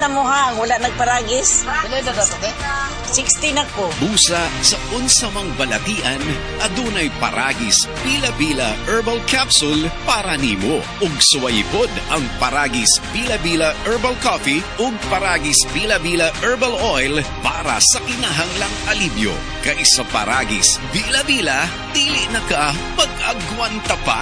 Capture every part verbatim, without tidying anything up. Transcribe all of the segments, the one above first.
na mo ha, wala nagparagis. Pilay na dapat eh. sixteen ako. Busa sa unsamang balatian, adunay paragis Bila-Bila Herbal Capsule para nimo. Ug suwaypod ang paragis Bila-Bila Herbal Coffee ug paragis Bila-Bila Herbal Oil para sa kinahanglang alibyo. Kaysa paragis Bila-Bila, dili na ka mag-agwanta pa.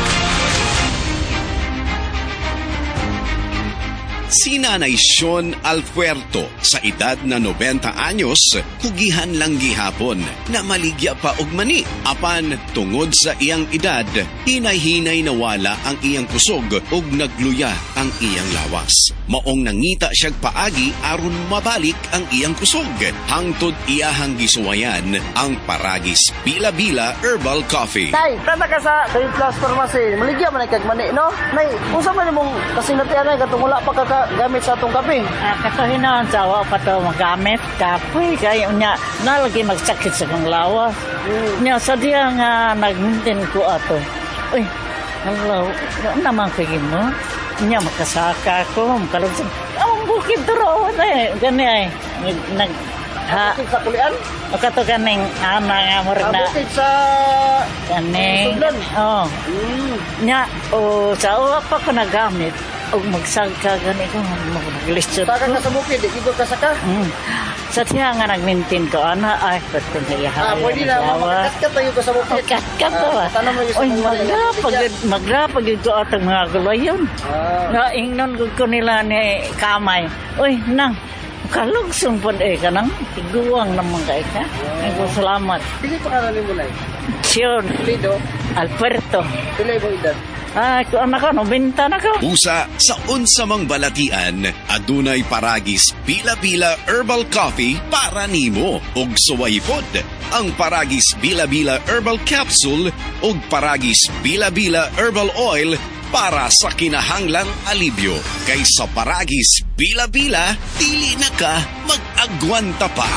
Si Nanay Sean Alfuerto, sa edad na nobenta anyos, kugihan lang gihapon na maligya pa og mani. Apan tungod sa iyang edad, hinay-hinay nawala ang iyang kusog ug nagluya ang iyang lawas. Maong nangita siyag paagi aron mabalik ang iyang kusog. Hangtod iyahang gisuwayan ang paragis Bila-Bila Herbal Coffee. Tay, tanda ka sa Saint Claus Pharmacy. Maligya man kag mani, no? Nay, unsa man imong kasinatian ay katong wala pa ka gamit sa atong kape? Ah, katuhinon sa wa pa to magamit kapoy kay unya nalagi magsakit sa kong lawas. Mm. Nya sa diya nga nag-maintain ko ato. Uy, hello, naman ko mo. Nya makasaka ko, makalog sa ang bukid duro na gani ay nag ha Bukid sa kulian? o kato kaning ana nga mo Ah, na bukid sa kaning Suglan. oh Mm. nya o sa uwa pa ko nagamit og magsagka gani ko maglistyo Saka ka sa bukid, ikot ka saka? mm. Sa tiya nga nag-maintain ko ana ay patong kaya Ah, pwede na, makakat tayo ka sa bukid. kat to Ah, tanong mo yung sa oy mga magrapag magrapag ko atong mga gulayon Ah. nga ingnon gud ko nila ni kamay oy nang kalugsong pod eh kanang tiguang naman kay ka ay ko salamat Pili pa ka na mo na eh. Sean Lido, Alberto pili mo edad. ay ko anak ko no benta na ko Busa sa unsamang balatian, adunay paragis Bila-Bila Herbal Coffee para nimo. Ug suwaypod ang paragis Bila-Bila Herbal Capsule ug paragis Bila-Bila Herbal Oil para sa kinahanglang alibyo. Kaysa paragis Bila-Bila, dili na ka mag-agwanta pa.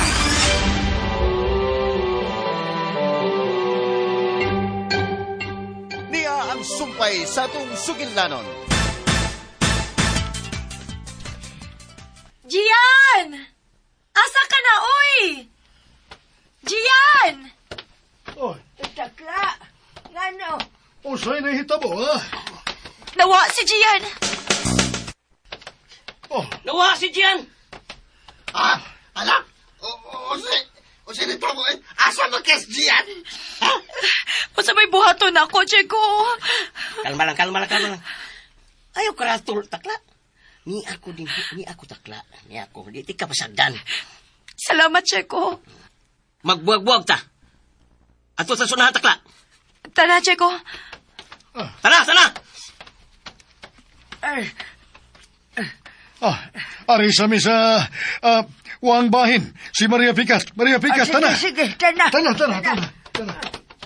Niya ang sumpay sa atong sugildanon. Gian! Asa ka na, uy? Gian! Oh, Takla! Ngano? usay na hitabo, ha? Nawa si Gian! Oh, Nawa si Gian! Ah, alam, o, o, o, si, o, sinita mo, eh, asa magkas diyan? Ha? Masa may buhaton ako, Cheko. Kalma lang, kalma lang, kalma lang. Ayaw ka ratul, takla. Ni ako din, ni ako takla. Ni ako, di di ka pasagdan. Salamat, Cheko. Magbuwag-buwag ta. Ato sa sunahan, takla. Tara, Cheko. Tara, tara! ah, ari sa misa, ah, wang bahin, si Maria Picas. Maria Picas, tana. sige tana Tana, tana, tana. tana.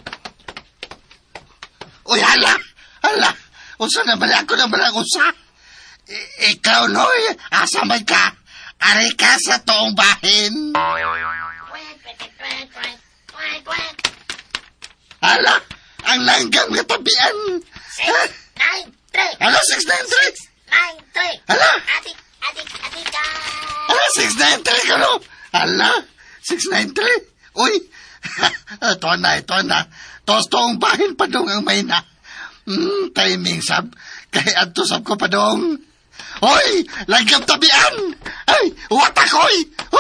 Uy, hala, hala, unsa na bala ako na bala unsa? I- ikaw, Noy, asa man ka? Ari ka sa toong bahin. Hala, ang langgam nga tabian. Ha? Nine, three. Hala, six nine three. Nine, three. Hala, Adik, adik, adik, ah. hala, six nine three ka no? Hala, six nine three. Uy, ito na, ito na. Tos toong bahin pa dong ang may na. Hmm, timing sab. Kay adto sab ko pa dong. Hoy, langgam tabian. Ay, watakoy.